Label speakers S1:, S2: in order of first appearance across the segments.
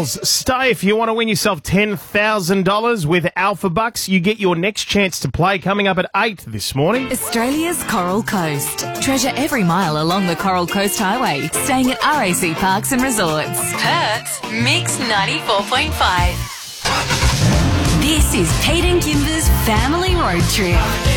S1: Miles, stay if you want to win yourself $10,000 with Alpha Bucks. You get your next chance to play coming up at 8 this morning.
S2: Australia's Coral Coast. Treasure every mile along the Coral Coast Highway, staying at RAC Parks and Resorts. Perth's Mix 94.5. This is Pete and Kimber's Family Road Trip.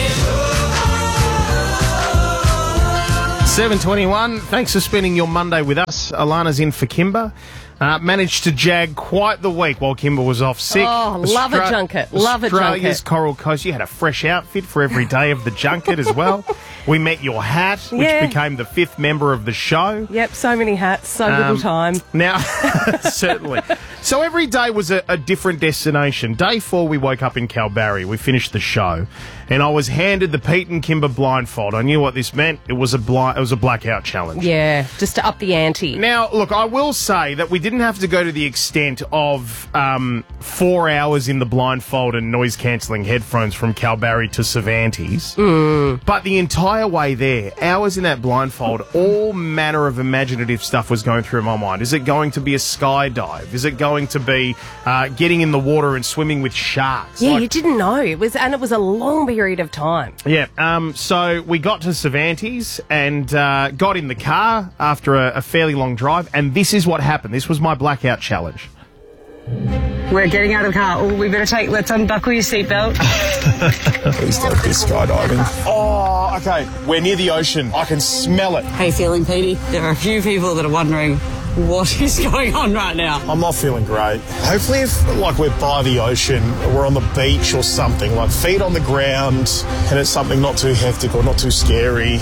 S1: 7:21. Thanks for spending your Monday with us. Alana's in for Kimber. Managed to jag quite the week while Kimber was off sick.
S3: Oh, love a junket. Love a junket.
S1: Australia's Coral Coast. You had a fresh outfit for every day of the junket as well. We met your hat, which became the 5th member of the show.
S3: Yep, so many hats, so little time.
S1: Now, certainly. So every day was a different destination. Day 4, we woke up in Kalbarri. We finished the show, and I was handed the Pete and Kimber blindfold. I knew what this meant. It was a blackout challenge.
S3: Yeah, just to up the ante.
S1: Now, look, I will say that we didn't have to go to the extent of 4 hours in the blindfold and noise-cancelling headphones from Kalbarri to Cervantes. But the entire way there, hours in that blindfold, all manner of imaginative stuff was going through my mind. Is it going to be a skydive? Is it going to be getting in the water and swimming with sharks?
S3: Yeah, you didn't know. It was a long period of time.
S1: Yeah, so we got to Cervantes and got in the car after a fairly long drive, and this is what happened. This was my blackout challenge.
S4: We're getting out of the car. Oh, let's unbuckle your seatbelt.
S5: Please don't be skydiving. Oh, okay. We're near the ocean. I can smell it.
S4: How you feeling, Petey? There are a few people that are wondering what is going on right now.
S5: I'm not feeling great. Hopefully if, we're by the ocean, we're on the beach or something, feet on the ground, and it's something not too hectic or not too scary.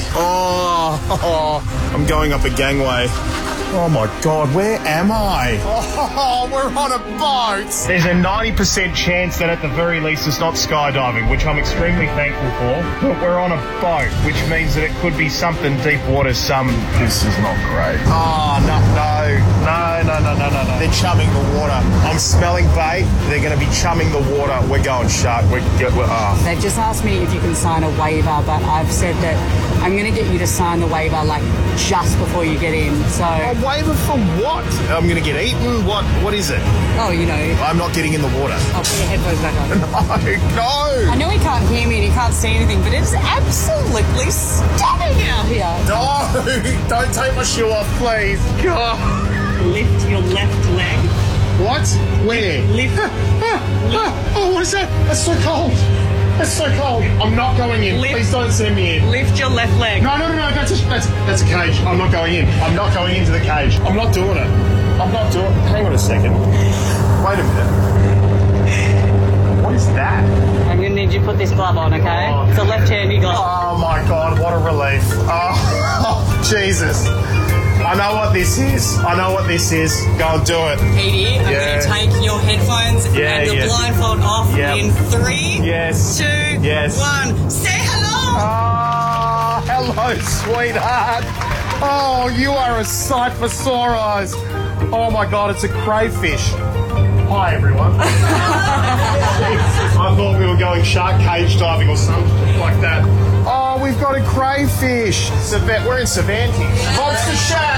S5: Oh, I'm going up a gangway. Oh my God, where am I? Oh, we're on a boat. There's a 90% chance that at the very least it's not skydiving, which I'm extremely thankful for. But we're on a boat, which means that it could be something deep water, This is not great. Oh, no. They're chumming the water. I'm smelling bait. They're going to be chumming the water. We're going shark.
S4: They've just asked me if you can sign a waiver, but I've said that I'm going to get you to sign the waiver, just before you get in, so...
S5: A waiver for what? I'm going to get eaten? What is it?
S4: Oh,
S5: I'm not getting in the water.
S4: I'll put your headphones back on.
S5: No!
S4: I know he can't hear me and he can't see anything, but it's absolutely stunning out here.
S5: No! Don't take my shoe off, please. God.
S4: Lift your left leg.
S5: What? Where?
S4: Lift.
S5: Oh, what is that? That's so cold. That's so cold. I'm not going in. Please don't send me in.
S4: Lift your left leg.
S5: No. That's a cage. I'm not going in. I'm not going into the cage. I'm not doing it. Hang on a second. Wait a minute. What is that?
S4: I'm going to need you to put this glove on, okay?
S5: Oh,
S4: it's a left-handy glove.
S5: Oh, my God. What a relief. Oh, Jesus. I know what this is. Go and do it.
S4: Petey, I'm going to take your headphones and the blindfold off in 3, 2, 1. Say hello!
S5: Oh, hello, sweetheart. Oh, you are a sight for sore eyes. Oh, my God, it's a crayfish. Hi, everyone. I thought we were going shark cage diving or something like that. Oh, we've got a crayfish. We're in Cervantes. Lobster shack.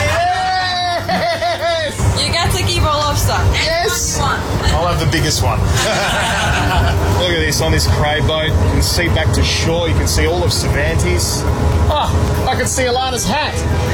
S5: Yes!
S4: You got to keep a lobster.
S5: Yes! I'll have the biggest one. Look at this, on this cray boat. You can see back to shore. You can see all of Cervantes. Oh, I can see Alana's hat.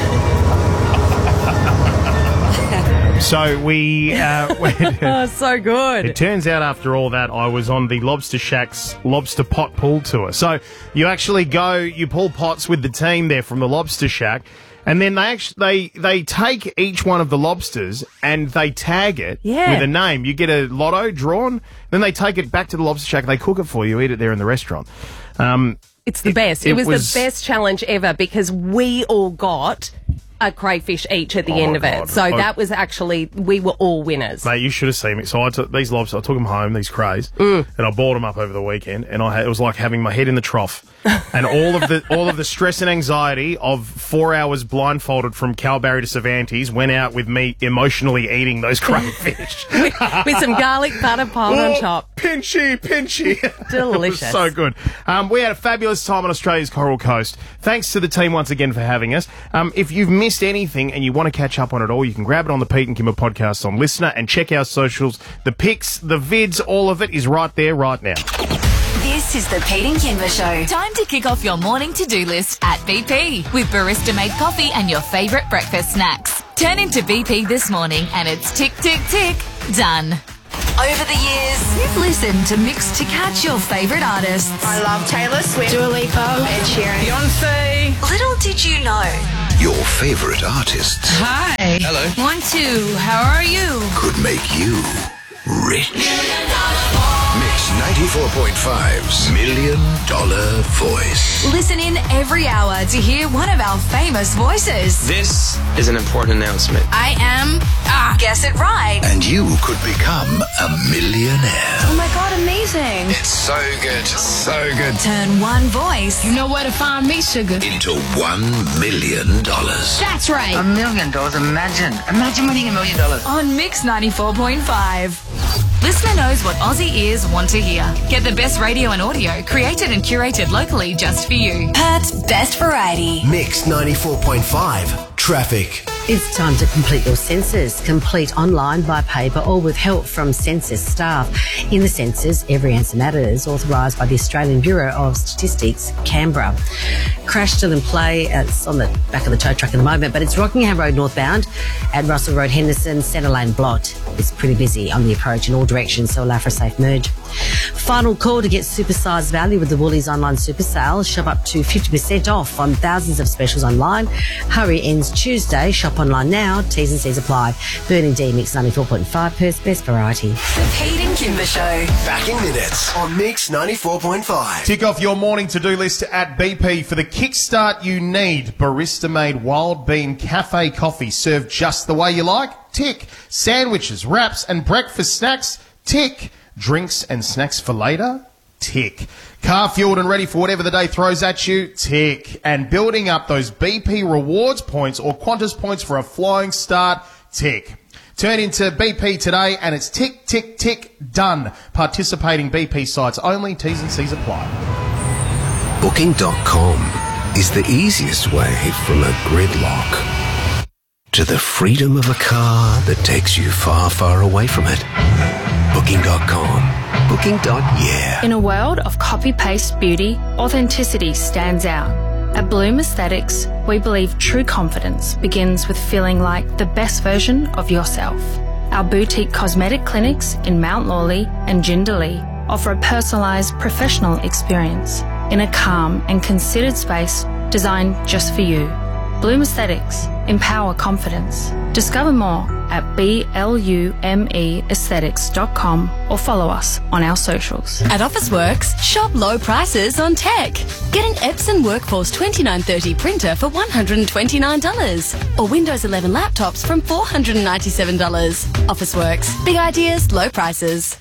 S1: So we went...
S3: Oh, so good.
S1: It turns out after all that, I was on the Lobster Shack's lobster pot pool tour. So you actually you pull pots with the team there from the Lobster Shack, and then they take each one of the lobsters and they tag it with a name. You get a lotto drawn, then they take it back to the Lobster Shack, they cook it for you, eat it there in the restaurant.
S3: It's the best. It was the best challenge ever because we all got a crayfish each at the end of it. So that was actually, we were all winners.
S1: Mate, you should have seen me. So I took these lobsters, I took them home, these crays, and I bought them up over the weekend, and it was like having my head in the trough. And all of the stress and anxiety of 4 hours blindfolded from Kalbarri to Cervantes went out with me emotionally eating those crayfish.
S3: with some garlic butter piled on top.
S1: Pinchy.
S3: Delicious.
S1: It was so good. We had a fabulous time on Australia's Coral Coast. Thanks to the team once again for having us. If you've missed missed anything and you want to catch up on it all, you can grab it on the Pete and Kimber podcast on Listener and check our socials. The pics, the vids, all of it is right there right now.
S2: This is the Pete and Kimber Show. Time to kick off your morning to-do list at BP with barista-made coffee and your favourite breakfast snacks. Turn into BP this morning and it's tick, tick, tick, done. Over the years, you've listened to Mix to catch your favourite artists.
S6: I love Taylor Swift, Dua Lipa, Ed Sheeran, Beyonce.
S2: Little did you know.
S7: Your favourite artists.
S6: Hi.
S7: Hello.
S6: 1, 2, how are you?
S7: Could make you rich. Mix 94.5's $1 Million Voice.
S2: Listen in every hour to hear one of our famous voices.
S8: This is an important announcement.
S6: I am...
S2: Guess it right.
S7: And you could become a millionaire.
S6: Oh my God, amazing.
S8: It's so good. So good.
S2: Turn one voice.
S6: You know where to find me, sugar.
S7: Into $1 million.
S6: That's right.
S9: $1 million, imagine winning $1 million.
S2: On Mix 94.5. Listener knows what Aussie ears want to hear. Get the best radio and audio created and curated locally just for you. Perth's best variety.
S10: Mix 94.5. Traffic.
S11: It's time to complete your census. Complete online, by paper, or with help from census staff. In the census, every answer matters, authorised by the Australian Bureau of Statistics, Canberra. Crash still in play. It's on the back of the tow truck at the moment, but it's Rockingham Road northbound at Russell Road, Henderson, centre lane blocked. It's pretty busy on the approach in all directions, so allow for a safe merge. Final call to get supersized value with the Woolies online super sale. Shop up to 50% off on thousands of specials online. Hurry ends Tuesday. Shop online now. T's and C's apply. Burning D, Mix 94.5, Perth's best variety.
S2: The Pete and Kimber Show.
S10: Back in minutes on Mix 94.5.
S1: Tick off your morning to-do list at BP for the kickstart you need. Barista-made wild bean cafe coffee served just the way you like. Tick. Sandwiches, wraps and breakfast snacks. Tick. Drinks and snacks for later. Tick. Car fueled and ready for whatever the day throws at you. Tick. And building up those BP rewards points or Qantas points for a flying start. Tick. Turn into BP today and it's tick, tick, tick, done. Participating BP sites only. T's and C's apply.
S7: Booking.com is the easiest way from a gridlock to the freedom of a car that takes you far, far away from it. Booking.com. Booking.yeah.
S12: In a world of copy-paste beauty, authenticity stands out. At Bloom Aesthetics, we believe true confidence begins with feeling like the best version of yourself. Our boutique cosmetic clinics in Mount Lawley and Jindalee offer a personalised professional experience in a calm and considered space designed just for you. Bloom Aesthetics. Empower confidence. Discover more at BLUMEaesthetics.com or follow us on our socials.
S2: At Officeworks, shop low prices on tech. Get an Epson Workforce 2930 printer for $129 or Windows 11 laptops from $497. Officeworks. Big ideas, low prices.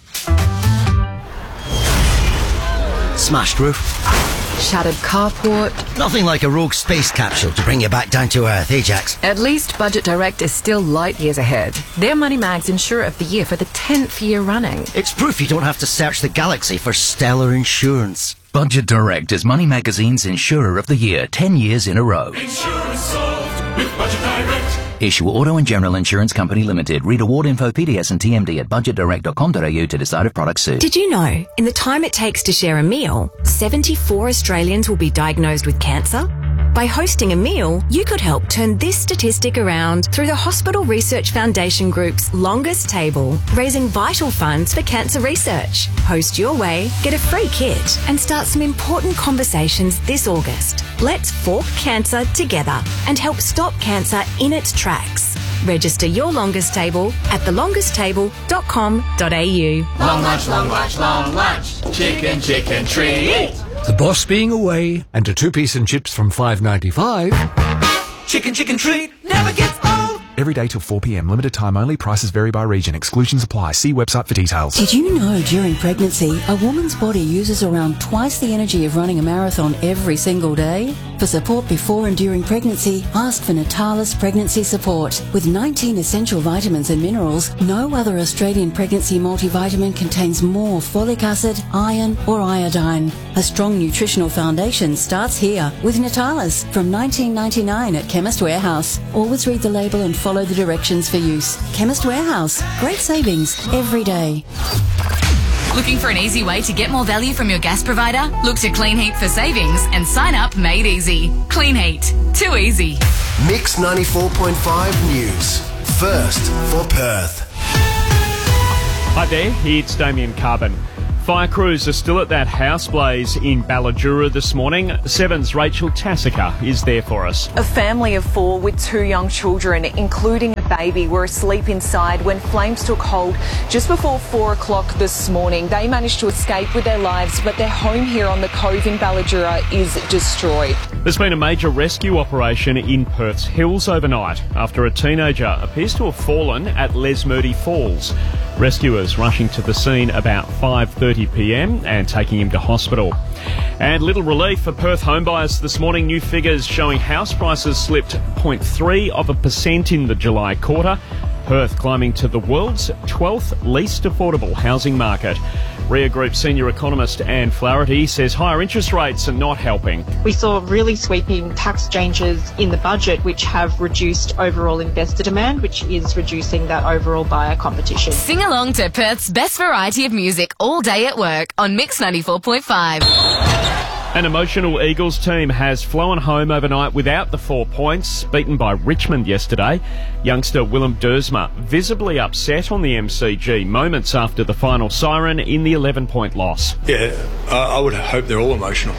S10: Smashed roof.
S13: Shattered carport.
S10: Nothing like a rogue space capsule to bring you back down to earth, eh, Jax?
S13: At least Budget Direct is still light years ahead. They're Money Mag's Insurer of the Year for the 10th year running.
S10: It's proof you don't have to search the galaxy for stellar insurance.
S14: Budget Direct is Money Magazine's Insurer of the Year 10 years in a row.
S15: Insurance solved with Budget Direct.
S14: Issue Auto and General Insurance Company Limited. Read award info, PDS and TMD at budgetdirect.com.au to decide if products suit.
S16: Did you know, in the time it takes to share a meal, 74 Australians will be diagnosed with cancer? By hosting a meal, you could help turn this statistic around through the Hospital Research Foundation Group's Longest Table, raising vital funds for cancer research. Host your way, get a free kit, and start some important conversations this August. Let's fork cancer together and help stop cancer in its tracks. Register your Longest Table at thelongesttable.com.au.
S15: Long lunch, long lunch, long lunch. Chicken, chicken treat.
S17: The boss being away, and a 2-piece and chips from $5.95.
S15: Chicken, chicken treat never gets old.
S18: Every day till 4 p.m. Limited time only. Prices vary by region. Exclusions apply. See website for details.
S19: Did you know during pregnancy, a woman's body uses around twice the energy of running a marathon every single day? For support before and during pregnancy, ask for Natalis Pregnancy Support. With 19 essential vitamins and minerals, no other Australian pregnancy multivitamin contains more folic acid, iron or iodine. A strong nutritional foundation starts here with Natalis from $19.99 at Chemist Warehouse. Always read the label and follow the directions for use. Chemist Warehouse. Great savings every day.
S2: Looking for an easy way to get more value from your gas provider? Look to Clean Heat for savings and sign up Made Easy. Clean Heat. Too easy.
S7: Mix 94.5 News. First for Perth.
S20: Hi there, it's Damien Carbon. Fire crews are still at that house blaze in Ballajura this morning. 7's Rachel Tassica is there for us.
S21: A family of 4 with 2 young children, including a baby, were asleep inside when flames took hold just before 4 o'clock this morning. They managed to escape with their lives, but their home here on the Cove in Ballajura is destroyed.
S20: There's been a major rescue operation in Perth's hills overnight after a teenager appears to have fallen at Lesmurdie Falls. Rescuers rushing to the scene about 5:30 p.m. and taking him to hospital. And little relief for Perth homebuyers this morning. New figures showing house prices slipped 0.3% in the July quarter. Perth climbing to the world's 12th least affordable housing market. REA Group senior economist Anne Flaherty says higher interest rates are not helping.
S22: We saw really sweeping tax changes in the budget which have reduced overall investor demand, which is reducing that overall buyer competition.
S2: Sing along to Perth's best variety of music all day at work on Mix 94.5.
S20: An emotional Eagles team has flown home overnight without the 4 points, beaten by Richmond yesterday. Youngster Willem Dersma visibly upset on the MCG moments after the final siren in the 11-point loss.
S23: Yeah, I would hope they're all emotional.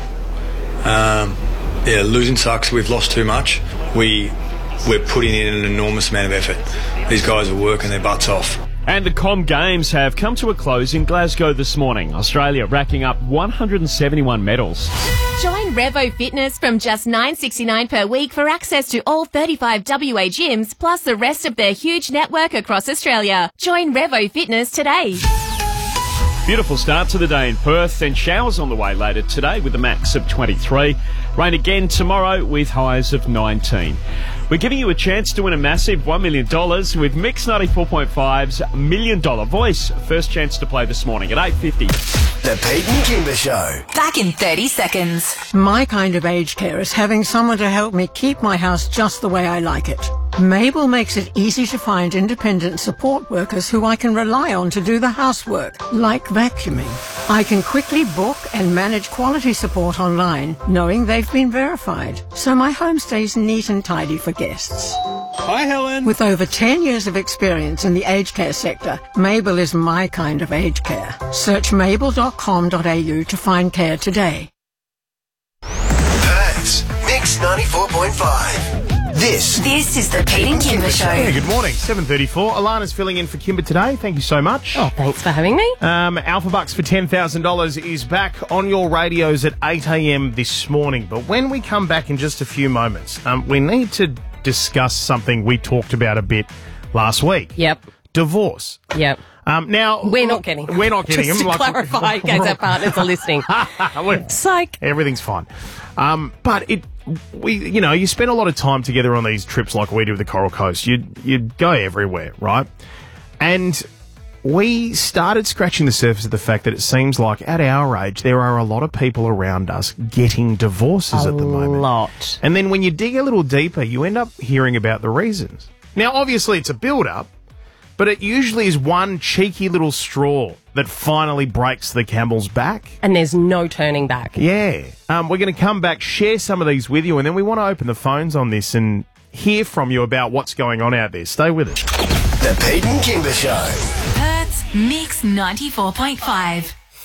S23: Losing sucks. We've lost too much. We're putting in an enormous amount of effort. These guys are working their butts off.
S20: And the Com Games have come to a close in Glasgow this morning. Australia racking up 171 medals.
S24: Join Revo Fitness from just $9.69 per week for access to all 35 WA gyms, plus the rest of their huge network across Australia. Join Revo Fitness today.
S20: Beautiful start to the day in Perth, and showers on the way later today with a max of 23. Rain again tomorrow with highs of 19. We're giving you a chance to win a massive $1 million with Mix 94.5's $1 Million Voice. First chance to play this morning at 8:50.
S7: The Peyton Kimber Show.
S2: Back in 30 seconds.
S25: My kind of aged care is having someone to help me keep my house just the way I like it. Mabel makes it easy to find independent support workers who I can rely on to do the housework, like vacuuming. I can quickly book and manage quality support online, knowing they've been verified, so my home stays neat and tidy for guests.
S23: Hi, Helen.
S25: With over 10 years of experience in the aged care sector, Mabel is my kind of aged care. Search mabel.com.au to find care today.
S7: Perth's Mix 94.5. This
S2: is the Pete and Kimber Show.
S1: Yeah, good morning. 7:34. Alana's filling in for Kimber today. Thank you so much.
S3: Oh, thanks for having me.
S1: Alpha Bucks for $10,000 is back on your radios at 8 a.m. this morning. But when we come back in just a few moments, we need to discuss something we talked about a bit last week.
S3: Yep.
S1: Divorce.
S3: Yep.
S1: Now
S3: we're not getting them.
S1: We're not getting
S3: Just
S1: them.
S3: to clarify, in case our partners are listening. Psych.
S1: Everything's fine. But you spend a lot of time together on these trips like we do with the Coral Coast. You go everywhere, right? And we started scratching the surface of the fact that it seems like at our age there are a lot of people around us getting divorces at the moment.
S3: A lot.
S1: And then when you dig a little deeper, you end up hearing about the reasons. Now, obviously, it's a build-up, but it usually is one cheeky little straw that finally breaks the camel's back.
S3: And there's no turning back.
S1: Yeah. We're going to come back, share some of these with you, and then we want to open the phones on this and hear from you about what's going on out there. Stay with us.
S7: The Peyton Kimber Show.
S2: Perth's Mix 94.5.